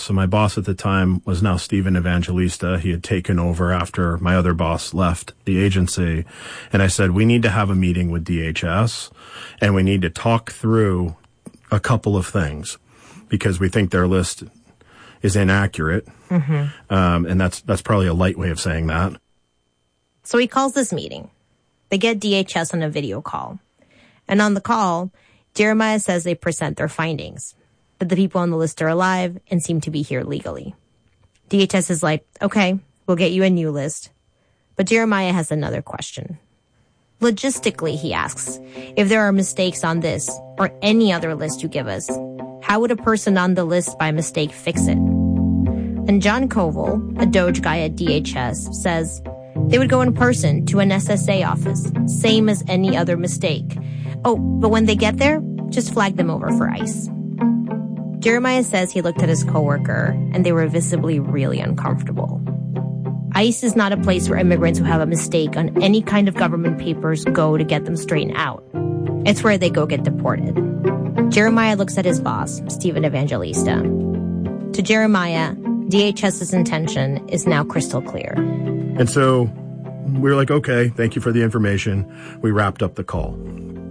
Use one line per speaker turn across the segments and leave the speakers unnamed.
So my boss at the time was now Steven Evangelista. He had taken over after my other boss left the agency. And I said, we need to have a meeting with DHS and we need to talk through a couple of things because we think their list is inaccurate. And that's probably a light way of saying that.
So he calls this meeting. They get DHS on a video call. And on the call, Jeremiah says they present their findings, that the people on the list are alive and seem to be here legally. DHS is like, okay, we'll get you a new list. But Jeremiah has another question. Logistically, he asks, if there are mistakes on this or any other list you give us, how would a person on the list by mistake fix it? And John Koval, a Doge guy at DHS, says they would go in person to an SSA office, same as any other mistake. Oh, but when they get there, just flag them over for ICE. Jeremiah says he looked at his coworker and they were visibly really uncomfortable. ICE is not a place where immigrants who have a mistake on any kind of government papers go to get them straightened out. It's where they go get deported. Jeremiah looks at his boss, Steven Evangelista. To Jeremiah, DHS's intention is now crystal clear.
And so we were like, okay, thank you for the information. We wrapped up the call.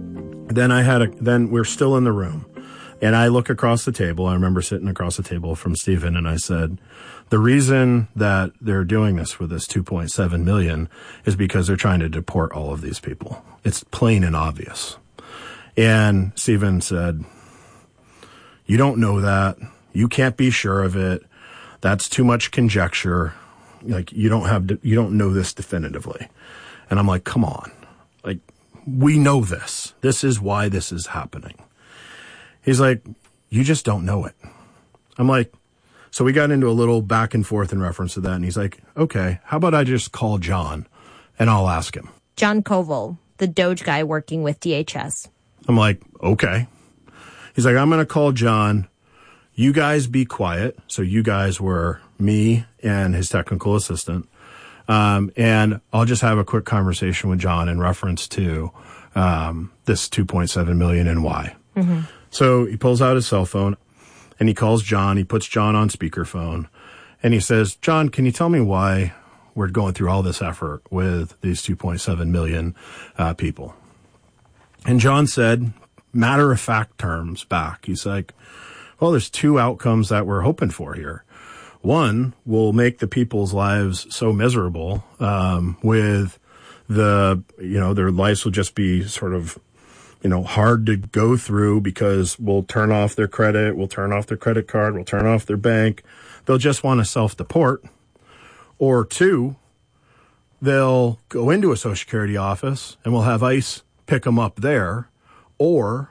Then we're still in the room. And I look across the table. I remember sitting across the table from Steven, and I said, the reason that they're doing this with this 2.7 million is because they're trying to deport all of these people. It's plain and obvious. And Steven said, you don't know that. You can't be sure of it. That's too much conjecture. Like, you don't know this definitively. And I'm like, come on. Like, we know this. This is why this is happening. He's like, you just don't know it. I'm like, so we got into a little back and forth in reference to that. And he's like, okay, how about I just call John and I'll ask him.
John Koval, the Doge guy working with DHS.
I'm like, okay. He's like, I'm going to call John. You guys be quiet. So you guys were me and his technical assistant. And I'll just have a quick conversation with John in reference to this 2.7 million and why. Mm-hmm. So he pulls out his cell phone and he calls John. He puts John on speakerphone and he says, John, can you tell me why we're going through all this effort with these 2.7 million people? And John said, matter of fact terms back. He's like, well, there's two outcomes that we're hoping for here. One will make the people's lives so miserable with their lives will just be sort of, hard to go through because we'll turn off their credit, we'll turn off their credit card, we'll turn off their bank. They'll just want to self-deport. Or two, they'll go into a Social Security office and we'll have ICE pick them up there. Or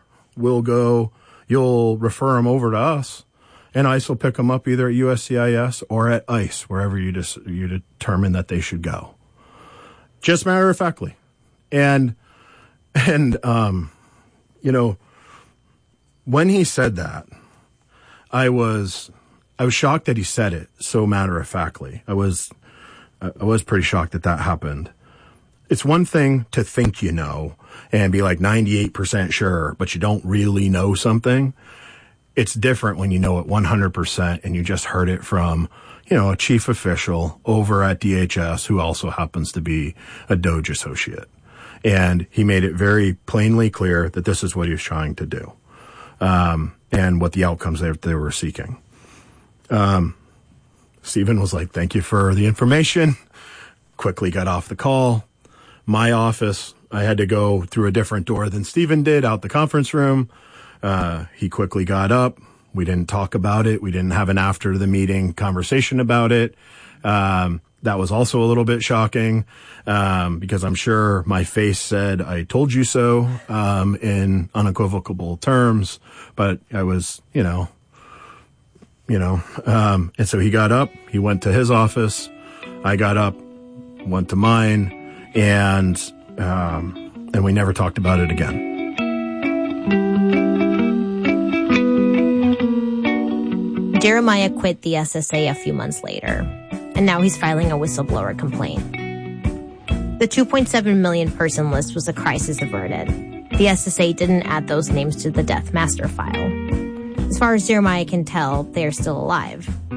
you'll refer them over to us and ICE will pick them up either at USCIS or at ICE, wherever you determine that they should go. Just matter of factly. And when he said that, I was shocked that he said it so matter of factly. I was pretty shocked that happened. It's one thing to think and be like 98% sure, but you don't really know something. It's different when you know it 100% and you just heard it from, a chief official over at DHS who also happens to be a Doge associate. And he made it very plainly clear that this is what he was trying to do, and what the outcomes they were seeking. Steven was like, thank you for the information. Quickly got off the call. My office, I had to go through a different door than Steven did, out the conference room. He quickly got up. We didn't talk about it. We didn't have an after the meeting conversation about it. That was also a little bit shocking, because I'm sure my face said, I told you so, in unequivocal terms, but I was, and so he got up, he went to his office. I got up, went to mine, and we never talked about it again.
Jeremiah quit the SSA a few months later, and now he's filing a whistleblower complaint. The 2.7 million person list was a crisis averted. The SSA didn't add those names to the death master file. As far as Jeremiah can tell, they are still alive.